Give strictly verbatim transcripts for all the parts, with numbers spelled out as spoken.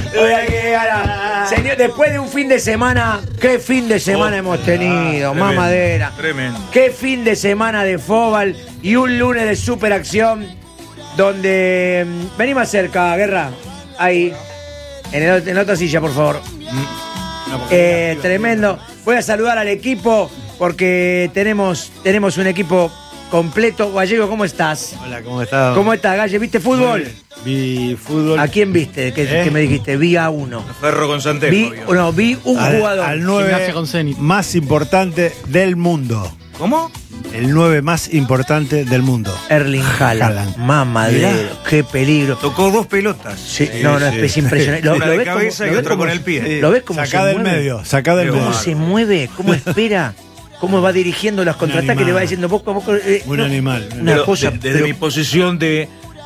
Señor, después de un fin de semana, ¿qué fin de semana oh, hemos tenido? Ah, más madera. Tremendo. ¿Qué fin de semana de fútbol y un lunes de superacción donde... Vení más cerca, Guerra. Ahí. En, el, en la otra silla, por favor. No, eh, tremendo. Voy a saludar al equipo porque tenemos, tenemos un equipo completo. Gallego, ¿cómo estás? Hola, ¿cómo estás? ¿Cómo estás, Galle? ¿Viste fútbol? Vi fútbol. ¿A quién viste? ¿Qué, ¿Eh? ¿Qué me dijiste? Vi a uno. Ferro con Santejo. Vi, no, vi un al, jugador. Al nueve más importante del mundo. ¿Cómo? El nueve más importante del mundo. Erling Haaland. Mamadero. Qué peligro. Tocó dos pelotas. Sí, sí no, no, sí, es impresionante. Lo, una lo de ves cabeza como, y otra con el pie. Sí. ¿Lo ves cómo sacá se del mueve? medio, sacá del ¿Cómo medio. se mueve? ¿Cómo espera? ¿Cómo va dirigiendo los contraataques? Le va diciendo vos, vos eh, un no, animal. Una pero, cosa. De, desde pero, mi posición de,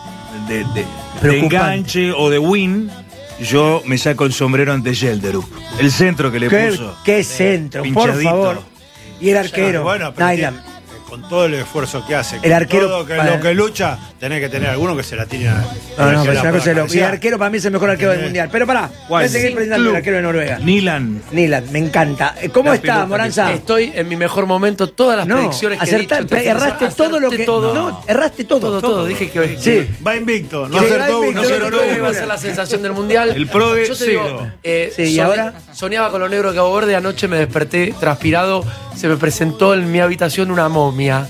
de, de, de enganche o de win, yo me saco el sombrero ante Gelderup. El centro que le ¿Qué, puso. ¿Qué centro? Pinchadito. Por favor. Y el arquero. O sea, bueno, Nyland. Con todo el esfuerzo que hace, el con arquero todo que, para... lo que lucha, tenés que tener alguno que se la tire a... No, no, pero es una cosa de loco. Y el arquero para mí es el mejor arquero del mundial. Pero pará, voy a seguir presentando el arquero de Noruega. Nilan. Nilan, me encanta. ¿Cómo La está, Moranza? Estoy en mi mejor momento. Todas las no, predicciones que acertá, he dicho. Erraste todo lo que... Todo. No, erraste todo. Todo, todo. todo. Dije que... Sí. Va invicto. No Sí, acertó va uno. invicto, No sé, iba a ser la sensación del mundial. El pro de Yo te digo, cero. eh, Sí, ¿y soñé- ahora? Soñaba con lo negro de Cabo Verde. Anoche me desperté transpirado. Se me presentó en mi habitación una momia.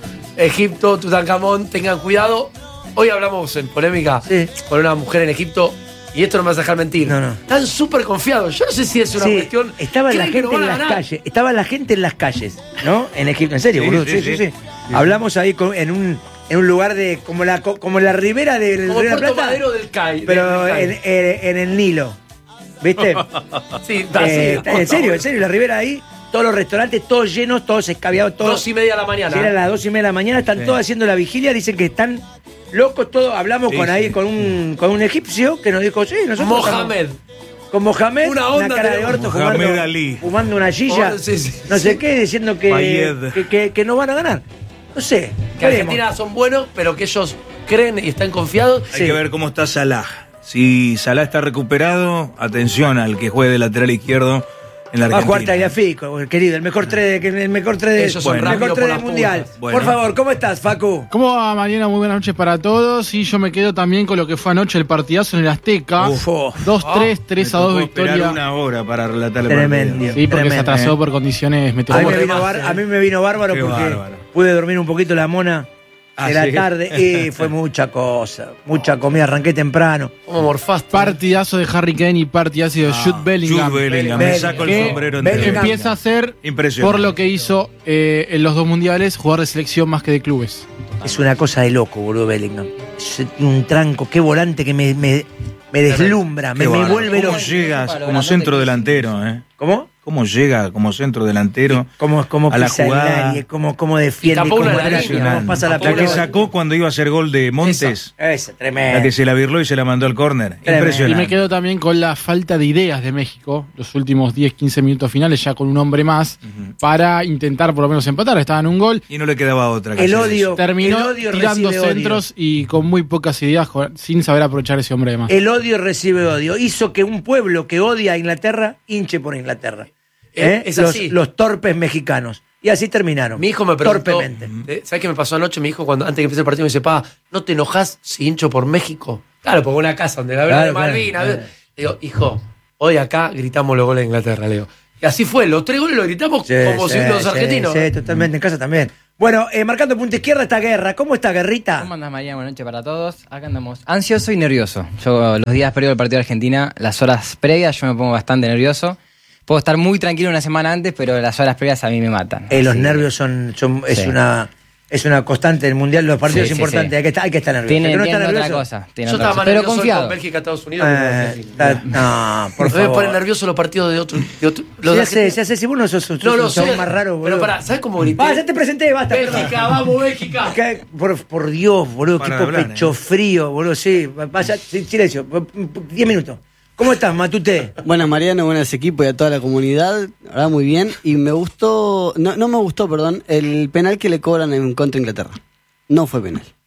Egipto, Tutankamón, tengan cuidado. Hoy hablamos en polémica Sí. con una mujer en Egipto. Y esto no me vas a dejar mentir. No, no. Están súper confiados. Yo no sé si es una Sí, cuestión. estaba la ¿creen que gente no en van a las ganar? calles. Estaba la gente en las calles, ¿no? En Egipto, en serio, Sí, boludo. Sí, sí, sí, sí. sí. Hablamos ahí con- en un en un lugar de como la como la ribera del Como Río de la Puerto Plata, Madero del CAI. pero del CAI. en, en- en el Nilo, ¿viste? Sí, así, Eh, en serio, en serio, la ribera ahí, todos los restaurantes, todos llenos, todos escabiados, todos. Dos y media de la mañana. Si eran las dos y media de la mañana, están Sí. todos haciendo la vigilia, dicen que están locos todos. Hablamos Sí, con ahí sí. con un con un egipcio que nos dijo, sí, nosotros Mohamed. estamos- con Mohamed, Una una, onda cara de tenemos. orto, Mohamed fumando, Ali. fumando una silla, Oh, sí, sí, no sí. sé qué, diciendo que, Fayed. que, que- que no van a ganar. No sé, Que veremos. Argentina son buenos, pero que ellos creen y están confiados. Hay Sí. que ver cómo está Salah. Si Salah está recuperado, atención al que juegue de lateral izquierdo en la Va a Argentina. jugar Tagliafico, querido, el mejor tres, de- el mejor tres, de- Ellos son el mejor rápidos tres por del las mundial. puntas. Bueno. Por favor, ¿cómo estás, Facu? ¿Cómo va, Mariana? Muy buenas noches para todos. Y yo me quedo también con lo que fue anoche el partidazo en el Azteca. Uf, oh. dos tres, tres a dos Me tocó esperar victoria. una hora para relatar el Tremendo. partido. Sí, porque se Tremendo, atrasó eh. por condiciones A mí, meteorológicas. me vino bar- a mí me vino bárbaro Qué porque bárbaro. pude dormir un poquito la mona Ah, de la ¿sí? tarde y fue mucha cosa, mucha comida, arranqué temprano. Como morfaste. Partidazo de Harry Kane y partidazo de Jude Bellingham. Jude Bellingham, me Bellingham. saco el Que sombrero Bellingham. entero. Empieza a ser, Impresionante. por lo que hizo eh, en los dos mundiales, jugador de selección más que de clubes. Es una cosa de loco, boludo, Bellingham. Es un tranco, qué volante que me, me, me deslumbra, me, Qué me bárbaro. vuelve ¿Cómo loco. llegas como centro delantero? ¿eh? ¿Cómo? ¿Cómo llega como centro delantero? Como, como a la pisa el jugada? área, como, como defiende, tapó como una de la trata, línea. cómo pasa la La que pelota. sacó cuando iba a hacer gol de Montes. Esa, tremendo. La que se la virló y se la mandó al córner. Tremendo. Y Impresionante. me quedo también con la falta de ideas de México, los últimos diez, quince minutos finales, ya con un hombre más, para intentar por lo menos empatar. Estaban un gol. Y no le quedaba otra. que El hacer odio. eso. Terminó el odio tirando recibe odio. centros y con muy pocas ideas, con- sin saber aprovechar ese hombre de más. El odio recibe odio. Hizo que un pueblo que odia a Inglaterra hinche por Inglaterra. ¿Eh? Es los, así. los torpes mexicanos. Y así terminaron. Mi hijo me preguntó. Torpemente. eh, ¿Sabes qué me pasó anoche? Mi hijo, cuando antes que empiece el partido, me dice: Pa, ¿no te enojas si hincho por México? Claro, porque una casa donde la verdad Claro, de Malvinas. claro. Le digo, hijo, hoy acá gritamos los goles de Inglaterra, le digo. Y así fue, los tres goles los gritamos Sí, como sí, si los sí, argentinos. Sí, totalmente. En casa también. Bueno, eh, marcando punta izquierda esta guerra. ¿Cómo está, Guerrita? ¿Cómo andás, María? Buenas noches para todos. Acá andamos ansioso y nervioso. Yo los días previos del partido de Argentina, las horas previas, yo me pongo bastante nervioso. Puedo estar muy tranquilo una semana antes, pero las horas previas a mí me matan. Eh, los Así que nervios son, son es Sí. una es una constante del mundial. Los partidos Sí, sí, importantes sí. hay que estar, hay que estar nervioso. Tienen, El que no está tienen otra nervioso, cosa. Tienen Yo otra estaba cosa. más Pero nervioso confiado. con Bélgica, Estados Unidos. que con Eh, Argentina. está- no, por Me voy a favor. poner nervioso los partidos de otro. De otro los de Ya sé, Argentina. ya sé, si vos no sos, sos No, no, un chabón soy- más raro, boludo. Pero pará, ¿sabes cómo grité? Va, ya te presenté, basta. Bélgica, perdón. vamos, Bélgica. ¿Qué? Por, por Dios, boludo, Para equipo hablar, pecho eh. frío, boludo, sí. Vaya, sí, silencio, diez minutos. ¿Cómo estás, Matute? Buenas Mariano, buenas equipo y a toda la comunidad, la verdad muy bien. Y me gustó, no, no me gustó, perdón, el penal que le cobran en contra de Inglaterra. No fue penal.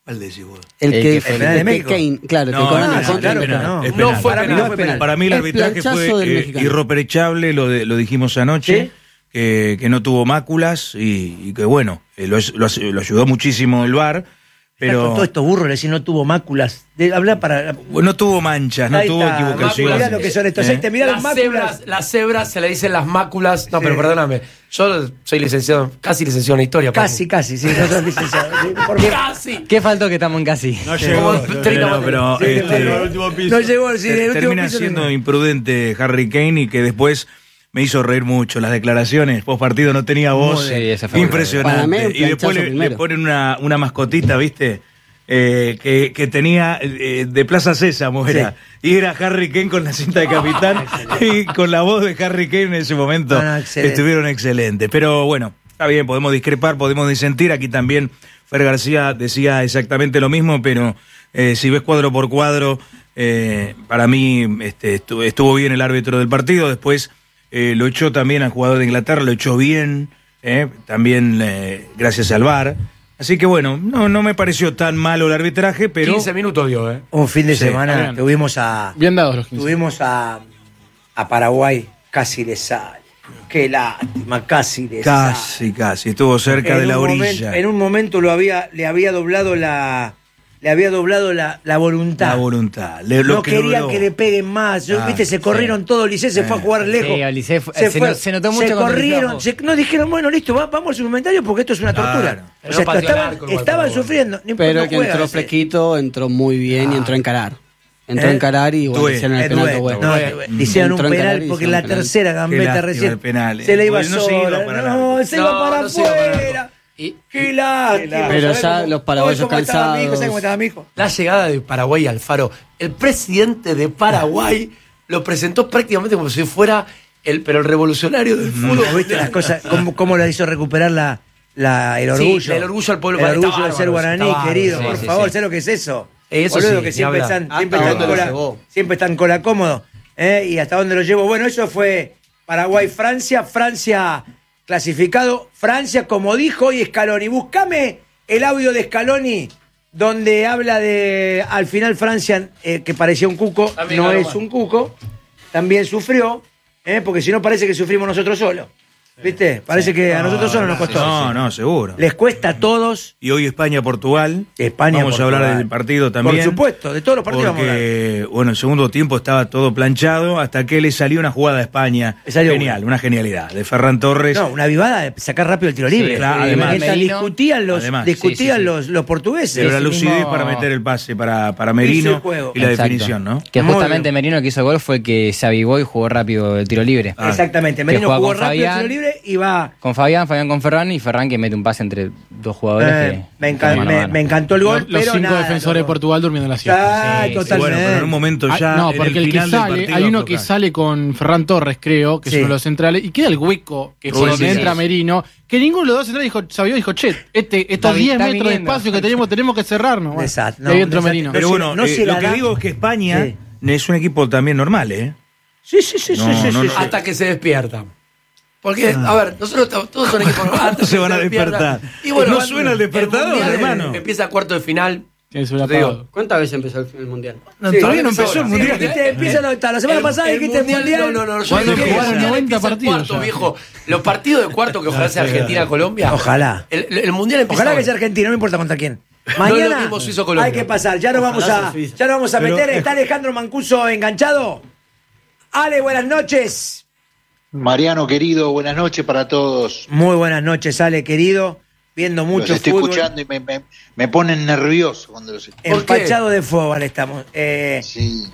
¿Cuál decís vos? El El que, que fue el penal de el que México. Kane, claro, que No, cobran no, en no, contra. es claro que penal, no. es No penal. fue Para mí penal. no fue penal. Para mí el El arbitraje planchazo fue del eh, mexicano. irreprochable, lo, de- lo dijimos anoche, ¿Sí? que, que no tuvo máculas y, y que bueno, eh, lo, lo- lo ayudó muchísimo el V A R, Pero pero con todos estos burros, le decís, no tuvo máculas. De, habla para. no tuvo manchas, no Ahí tuvo está, equivocaciones. Mirá lo que son estos. ¿Eh? Ahí te mirá las Las máculas. cebras, las cebras se le dicen las máculas. No, Sí. pero perdóname. Yo soy licenciado, casi licenciado en historia. Paco. Casi, casi, sí, nosotros licenciados. Sí, porque Casi. ¿Qué faltó que estamos en casi? No Sí. llegó. Como no treinta llegó. No, pero Sí, este, no, el último piso. no llegó, sí, ter- el último termina piso siendo no. imprudente Harry Kane y que después me hizo reír mucho las declaraciones. Post partido no tenía voz. Sí, ese fue Impresionante. Para mí, un y después planchazo le, le primero. ponen una, una mascotita, ¿viste? Eh, que, que tenía eh, de Plaza Sésamo era. Y era Harry Kane con la cinta de capitán y con la voz de Harry Kane en ese momento. No, no, excelente. Estuvieron excelentes. Pero bueno, está bien, podemos discrepar, podemos disentir. Aquí también Fer García decía exactamente lo mismo, pero eh, si ves cuadro por cuadro, eh, para mí este, estuvo, estuvo bien el árbitro del partido. Después eh, lo echó también al jugador de Inglaterra, lo echó bien, eh, también eh, gracias al V A R. Así que bueno, no, no me pareció tan malo el arbitraje, pero quince minutos dio, ¿eh? Un fin de Sí, semana bien. tuvimos a. Bien dados los quince. Tuvimos a, a Paraguay, casi le sale. Qué lástima, casi le sale. casi, casi, estuvo cerca En de la un orilla. momento- en un momento lo había, le había doblado la. Le había doblado la, la voluntad. La voluntad. Le- lo no que querían logró. que le peguen más. Yo, Ah, Viste, se corrieron sí. todos. Licey se fue a jugar lejos. Sí, el Licey fue- se no- se notó mucho Se cuando corrieron. Licey Se, no dijeron, bueno, listo, va- vamos al suplementario porque esto es una tortura. Claro. O sea, No pateó el estaban, arco igual, estaban pero bueno. sufriendo. No, Pero no el que juega entró ese. fresquito, entró muy bien y entró a encarar. Entró a Eh, encarar y bueno, duele, hicieron el Es penal de duelo. huevo. No, le hicieron un Entró a encarar penal y porque hicieron la un penal. tercera Qué gambeta lástima recién el penal, eh. se le iba Porque no se iba sola. para No, largo. se iba No, para no se iba para afuera. largo. Y Qué lástima. Pero ¿Sabés ya cómo- los paraguayos hoy cómo estaba mi hijo? cansados. ¿Sabés cómo estaba mi hijo? la llegada de Paraguay al Faro, el presidente de Paraguay lo presentó prácticamente como si fuera el, pero el revolucionario del fútbol. ¿Viste las cosas? ¿Cómo, cómo le hizo recuperar la, la, el Sí, orgullo? el orgullo al pueblo El paraguayo. orgullo de Está ser bárbaro, guaraní, está bárbaro. querido. Sí, por sí, favor, sí. ¿sabes lo que es eso? Eso Boludo, sí, que ni siempre hablar. están, ¿Hasta siempre están dónde lo cola, llevó? siempre están cola cómodo. ¿eh? Y hasta dónde lo llevo. Bueno, eso fue Paraguay-Francia. Francia clasificado. Francia, como dijo hoy Scaloni. Búscame el audio de Scaloni donde habla de, al final Francia, eh, que parecía un cuco, También no ganó es más. un cuco, también sufrió, eh, porque si no parece que sufrimos nosotros solos. ¿Viste? Parece que a nosotros solos nos costó. No, no, seguro. Les cuesta a todos. Y hoy España-Portugal. España, Vamos a Portugal. hablar del partido también. Por supuesto, de todos los partidos vamos a hablar. Porque, bueno, el segundo tiempo estaba todo planchado hasta que le salió una jugada a España. Le salió Genial, una. una genialidad. De Ferran Torres. No, una vivada de sacar rápido el tiro libre. claro, Eh, además. mientras Merino. discutían los, Además, discutían sí, sí, sí. Los, los portugueses. Pero la ese lucidez mismo- para meter el pase para, para Hizo el Merino juego. y la Exacto. definición, ¿no? Que Muy justamente bien. Merino que hizo gol fue que se avivó y jugó rápido el tiro libre. Ah. Exactamente. Que Merino juega jugó con rápido el Fabián. tiro libre y va. Con Fabián, Fabián con Ferran y Ferran que mete un pase entre dos jugadores. Eh, que- me, que encan- mano a me- mano. me encantó el gol, Los, los pero cinco nada, defensores de no. Portugal durmiendo la siesta. Ah, Sí, sí. totalmente. Bueno, pero en un momento ya. Ah, no, en porque el, que final del sale, partido hay uno que aflojar. sale con Ferran Torres, creo, que Sí. es uno de los centrales, y queda el hueco, que es por Sí, donde sí, entra sí. Merino, que ninguno de los dos centrales dijo, sabía, dijo, che, este, estos Está vi- diez está metros de viniendo. espacio que tenemos, tenemos que cerrarnos. Bueno, Desastre, y ahí no, entró desastre. Merino. Pero No bueno, se- no eh, se lo la que da. digo es que España Sí. es un equipo también normal, ¿eh? Sí, sí, sí, No, sí, sí, no, sí, no. sí. Hasta que se despierta. Porque, a ver, nosotros estamos- todos son equipos hasta Se que van a despiertan. despertar. Y bueno, No van- suena el despertador, Mundial hermano. Empieza cuarto de final. Tiene su Te digo, apagado. ¿Cuántas veces empezó el, el mundial? No, Sí, todavía no empezó, empezó el sí, mundial. dijiste, empieza no está. La semana El- pasada el dijiste el mundial. No, no, no. Yo ¿Cuándo dije que jugaron el mundial noventa empieza el partidos cuarto, ya? viejo. Los partidos de cuarto que ojalá sea Argentina-Colombia. Ojalá. El, el mundial empieza Ojalá que ahora. sea Argentina, no me importa contra quién. No es Mañana lo mismo Suiza-Colombia. hay que pasar. Ya nos vamos Ojalá a, sea Suiza. ya nos vamos a Pero- meter. Está Alejandro Mancuso enganchado. Ale, buenas noches. Mariano, querido, buenas noches para todos. Muy buenas noches, Ale, querido. Viendo mucho Los estoy fútbol. escuchando y me, me, me ponen nervioso cuando los escucho. ¿Por qué? Empachado de fútbol estamos. Eh, Sí.